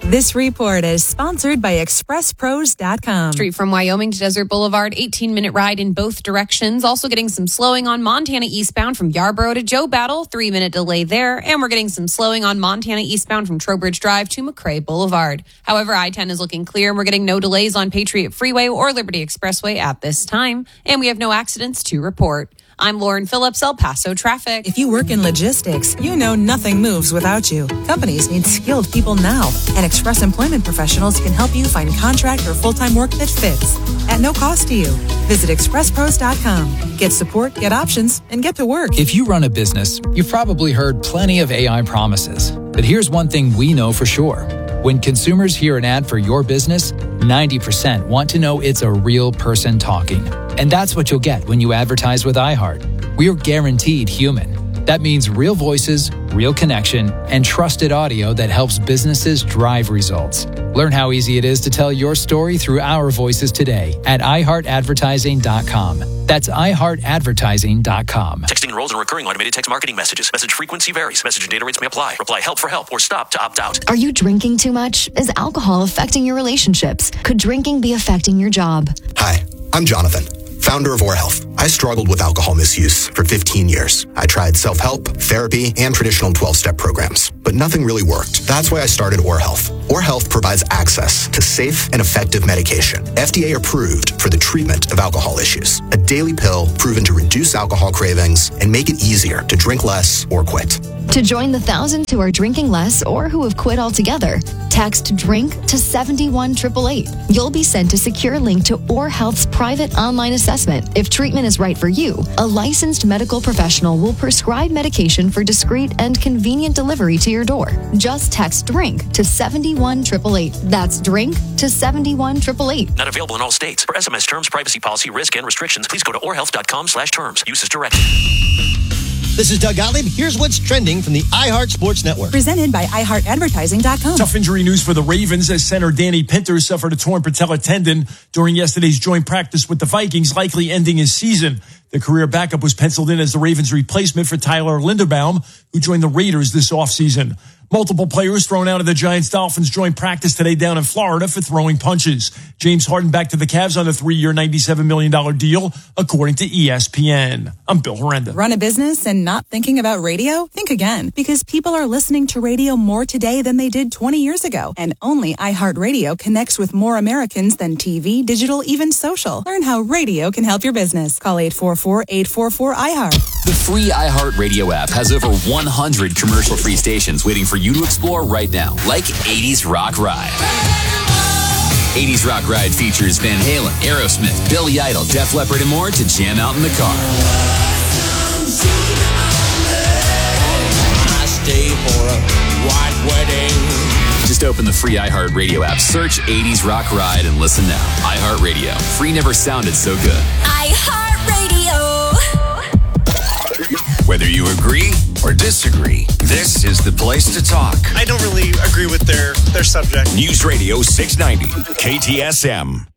This report is sponsored by ExpressPros.com. Street from Wyoming to Desert Boulevard, 18-minute ride in both directions. Also getting some slowing on Montana eastbound from Yarborough to Joe Battle, 3-minute delay there. And we're getting some slowing on Montana eastbound from Trowbridge Drive to McRae Boulevard. However, I-10 is looking clear, and we're getting no delays on Patriot Freeway or Liberty Expressway at this time. And we have no accidents to report. I'm Lauren Phillips, El Paso Traffic. If you work in logistics, you know nothing moves without you. Companies need skilled people now, and Express Employment Professionals can help you find contract or full-time work that fits at no cost to you. Visit ExpressPros.com. Get support, get options, and get to work. If you run a business, you've probably heard plenty of AI promises. But here's one thing we know for sure. When consumers hear an ad for your business, 90% want to know it's a real person talking. And that's what you'll get when you advertise with iHeart. We're guaranteed human. That means real voices, real connection, and trusted audio that helps businesses drive results. Learn how easy it is to tell your story through our voices today at iHeartAdvertising.com. That's iHeartAdvertising.com. Texting enrolls in recurring automated text marketing messages. Message frequency varies. Message and data rates may apply. Reply help for help or stop to opt out. Are you drinking too much? Is alcohol affecting your relationships? Could drinking be affecting your job? Hi, I'm Jonathan, founder of Or Health. I struggled with alcohol misuse for 15 years. I tried self-help, therapy, and traditional 12-step programs, but nothing really worked. That's why I started Or Health. Or Health provides access to safe and effective medication, FDA approved for the treatment of alcohol issues. A daily pill proven to reduce alcohol cravings and make it easier to drink less or quit. To join the thousands who are drinking less or who have quit altogether, text DRINK to 71888. You'll be sent a secure link to Or Health's private online assessment. If treatment is right for you, a licensed medical professional will prescribe medication for discreet and convenient delivery to your door. Just text DRINK to 71888. That's DRINK to 71888. Not available in all states. For SMS terms, privacy policy, risk, and restrictions, please go to orhealth.com/terms. Use as directed. This is Doug Gottlieb. Here's what's trending from the iHeart Sports Network. Presented by iHeartAdvertising.com. Tough injury news for the Ravens as center Danny Pinter suffered a torn patella tendon during yesterday's joint practice with the Vikings, likely ending his season. The career backup was penciled in as the Ravens' replacement for Tyler Linderbaum, who joined the Raiders this offseason. Multiple players thrown out of the Giants-Dolphins joint practice today down in Florida for throwing punches. James Harden back to the Cavs on a 3-year, $97 million deal, according to ESPN. I'm Bill Horrenda. Run a business and not thinking about radio? Think again, because people are listening to radio more today than they did 20 years ago. And only iHeartRadio connects with more Americans than TV, digital, even social. Learn how radio can help your business. Call 844-844-iHeart. The free iHeartRadio app has over 100 commercial-free stations waiting for you to explore right now, like 80s Rock Ride. 80s Rock Ride features Van Halen, Aerosmith, Billy Idol, Def Leppard, and more to jam out in the car. I stay for a white wedding. Just open the free iHeartRadio app, search 80s Rock Ride, and listen now. iHeartRadio. Free never sounded so good. iHeartRadio. Whether you agree or disagree, this is the place to talk. I don't really agree with their subject. News Radio 690, KTSM.